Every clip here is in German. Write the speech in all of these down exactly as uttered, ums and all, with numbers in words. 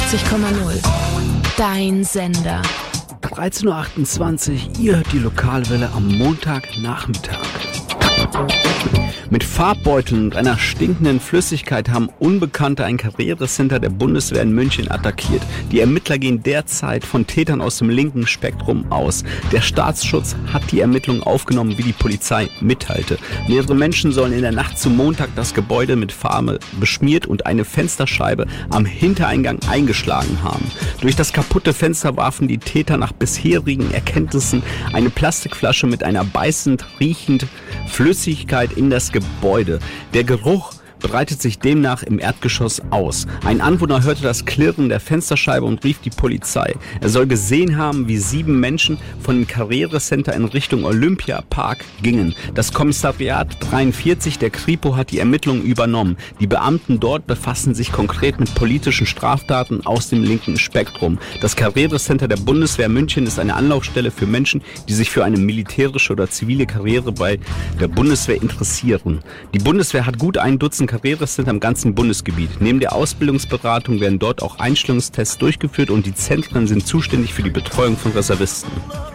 einundfünfzig Komma null. Dein Sender. dreizehn Uhr achtundzwanzig, ihr hört die Lokalwelle am Montagnachmittag. Mit Farbbeuteln und einer stinkenden Flüssigkeit haben Unbekannte ein Karrierecenter der Bundeswehr in München attackiert. Die Ermittler gehen derzeit von Tätern aus dem linken Spektrum aus. Der Staatsschutz hat die Ermittlungen aufgenommen, wie die Polizei mitteilte. Mehrere Menschen sollen in der Nacht zum Montag das Gebäude mit Farbe beschmiert und eine Fensterscheibe am Hintereingang eingeschlagen haben. Durch das kaputte Fenster warfen die Täter nach bisherigen Erkenntnissen eine Plastikflasche mit einer beißend riechend Flüssigkeit in das Gebäude. Der Geruch breitet sich demnach im Erdgeschoss aus. Ein Anwohner hörte das Klirren der Fensterscheibe und rief die Polizei. Er soll gesehen haben, wie sieben Menschen von dem Karrierecenter in Richtung Olympiapark gingen. Das Kommissariat dreiundvierzig der Kripo hat die Ermittlungen übernommen. Die Beamten dort befassen sich konkret mit politischen Straftaten aus dem linken Spektrum. Das Karrierecenter der Bundeswehr München ist eine Anlaufstelle für Menschen, die sich für eine militärische oder zivile Karriere bei der Bundeswehr interessieren. Die Bundeswehr hat gut ein Dutzend Karrierecenter im ganzen Bundesgebiet. Neben der Ausbildungsberatung werden dort auch Einstellungstests durchgeführt und die Zentren sind zuständig für die Betreuung von Reservisten.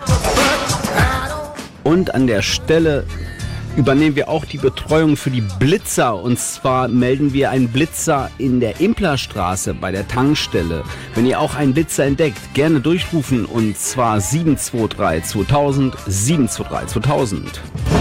Und an der Stelle übernehmen wir auch die Betreuung für die Blitzer. Und zwar melden wir einen Blitzer in der Implerstraße bei der Tankstelle. Wenn ihr auch einen Blitzer entdeckt, gerne durchrufen und zwar sieben zwei drei zweitausend, sieben zwei drei zweitausend.